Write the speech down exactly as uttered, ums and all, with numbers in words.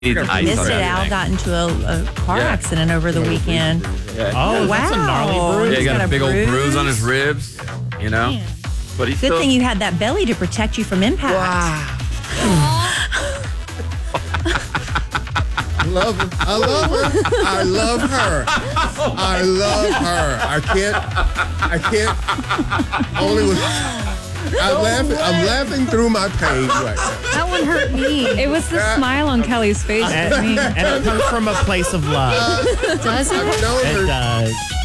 Needs ice Missed on it. Al everything. got into a, a car Yeah. accident over the weekend. Yeah. Oh, wow. that's a gnarly bruise. Yeah, he He's got, a big bruise. old bruise on his ribs. You know, but he's Good still. thing you had that belly to protect you from impact. I love her. I love her. I love her. I love her. I can't. I can't. Only with. I'm laughing. I'm laughing through my pain right now. That one hurt me. It was the smile on Kelly's face. And, for me. and it comes from a place of love. Does I've it? known It her. does.